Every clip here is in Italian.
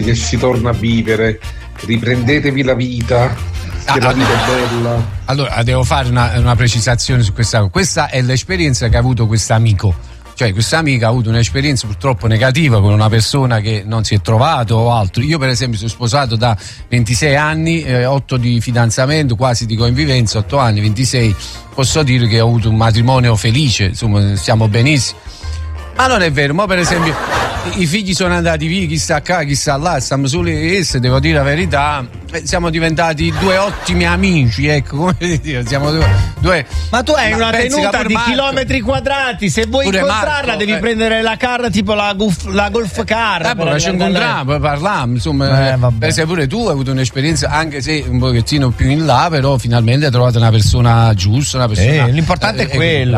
che si torna a vivere, riprendetevi la vita, che la vita è bella. Allora, devo fare una precisazione su questa cosa. Questa è l'esperienza che ha avuto quest'amico. Cioè, questa amica ha avuto un'esperienza purtroppo negativa con una persona che non si è trovato o altro. Io per esempio sono sposato da 26 anni, 8 di fidanzamento, quasi di convivenza, 8 anni, 26. Posso dire che ho avuto un matrimonio felice, insomma, stiamo benissimo. Ma non è vero, ma per esempio i figli sono andati via, chi sta qua, chi sta là, stiamo soli e devo dire la verità, siamo diventati due ottimi amici, ecco, come dire, siamo due. Ma tu hai una tenuta di chilometri quadrati, se vuoi incontrarla Marco, devi prendere la car tipo la golf car. Poi ci incontriamo, poi parliamo, insomma, per esempio pure tu hai avuto un'esperienza, anche se un pochettino più in là, però finalmente hai trovato una persona giusta, una persona. L'importante è quello.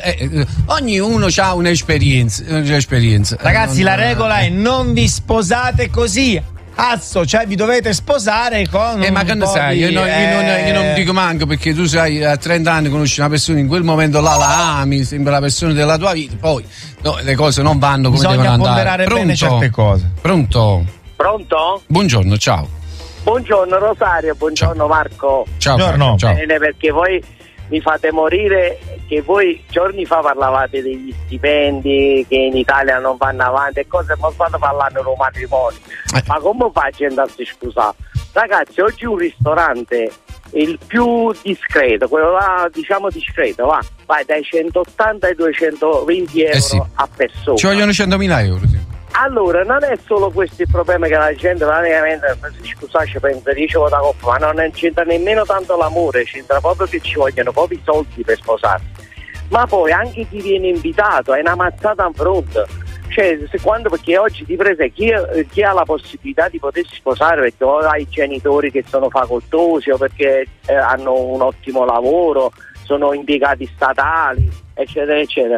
Ognuno ha un'esperienza. Ragazzi, la regola è non vi sposate così. Cazzo, cioè vi dovete sposare con ma che ne sai, io non dico manco, perché tu sai, a 30 anni conosci una persona, in quel momento là la ami, sembra la persona della tua vita, poi le cose non vanno come bisogna devono andare. Bisogna ponderare bene certe cose. Pronto? Buongiorno, ciao. Buongiorno Rosario, buongiorno ciao. Marco. Ciao. Buongiorno. Ciao. Bene, perché voi mi fate morire, che voi giorni fa parlavate degli stipendi che in Italia non vanno avanti e cose, ma state parlando di un matrimonio. Ma come faccio ad andarsi scusare? Ragazzi, oggi un ristorante, il più discreto, quello là diciamo discreto, vai dai 180 ai 220 euro a persona. Ci vogliono 100.000 euro, sì. Allora, non è solo questo il problema, che la gente praticamente scusate, pensa dice da coppa, ma non c'entra nemmeno tanto l'amore, c'entra proprio che ci vogliono proprio i soldi per sposarsi. Ma poi anche chi viene invitato è una mazzata in fronte. Cioè, perché oggi ti prese chi ha la possibilità di potersi sposare perché o ha i genitori che sono facoltosi o perché hanno un ottimo lavoro, sono impiegati statali, eccetera eccetera.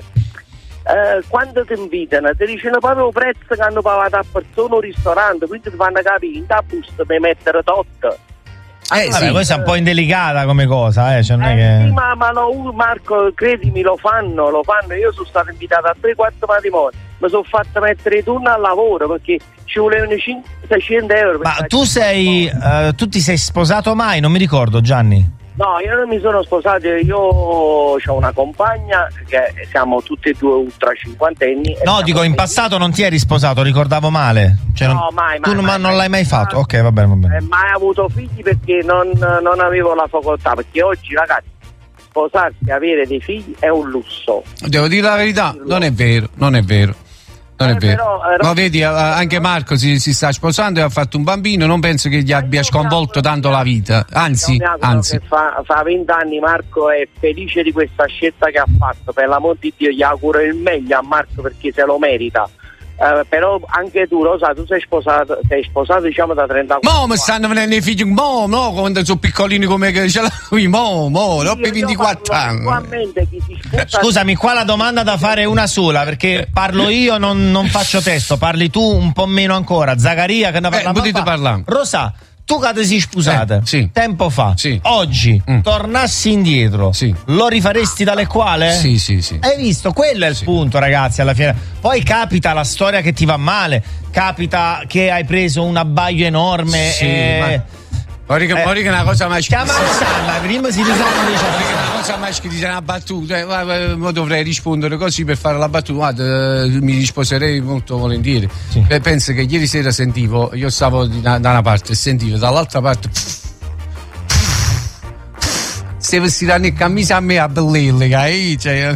Quando ti invitano ti dicono proprio il prezzo che hanno pagato a persona o ristorante, quindi ti fanno capire in da busta per mettere tot. Vabbè, questa è un po' indelicata come cosa, cioè non è che... Sì, ma no, Marco, credimi, lo fanno. Io sono stato invitato a 3-4 matrimoni, mi sono fatto mettere i turni al lavoro perché ci volevano 500-600 euro. Ma tu ti sei sposato mai? Non mi ricordo, Gianni. No, io non mi sono sposato, io ho una compagna che siamo tutti e due ultra cinquantenni. No, dico, in passato non ti eri sposato, ricordavo male. Cioè, no, mai. Tu non l'hai mai fatto? Ok, va bene. Mai avuto figli perché non avevo la facoltà, perché oggi, ragazzi, sposarsi e avere dei figli è un lusso. Devo dire la verità, non è vero. Però, ma vedi, anche Marco si sta sposando e ha fatto un bambino, non penso che gli abbia sconvolto tanto la vita, anzi. Che fa 20 anni Marco è felice di questa scelta che ha fatto, per l'amor di Dio gli auguro il meglio a Marco perché se lo merita. Però anche tu, Rosa, tu sei sposato diciamo da 34 mi stanno venendo i figli, quando sono piccolini come che ce l'hai, dopo 24 anni. Chi si sputa... Scusami, qua la domanda da fare è una sola, perché parlo io, non faccio testo, parli tu un po' meno ancora. Zaccaria che ne parlare. Rosa, tu che ti sei sposata tempo fa, sì. Oggi tornassi indietro, lo rifaresti dalle quale? Sì. Hai visto? Quello è il punto, ragazzi, alla fine. Poi capita la storia che ti va male, capita che hai preso un abbaglio enorme Ora che è una cosa más prima si dice una cosa más che dice una battuta, dovrei rispondere così per fare la battuta. Guarda, mi risposerei molto volentieri. Penso che ieri sera sentivo, io stavo da una parte e sentivo dall'altra parte se vestiranno in camicia a me a bellille, che cioè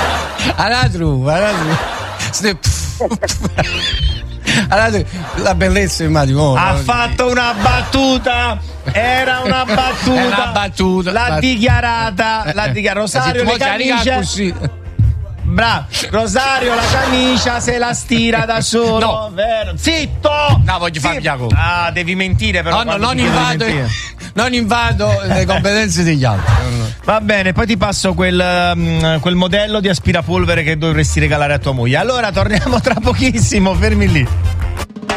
la bellezza immagino. Ha fatto una battuta. Era una battuta. L'ha dichiarata. Rosario, le camicie. Bravo. Rosario, la camicia se la stira da solo. No. Vero. Zitto. No, voglio farmi la cosa. Devi mentire però. No, non invado le competenze degli altri. Va bene, poi ti passo quel modello di aspirapolvere che dovresti regalare a tua moglie. Allora torniamo tra pochissimo, fermi lì.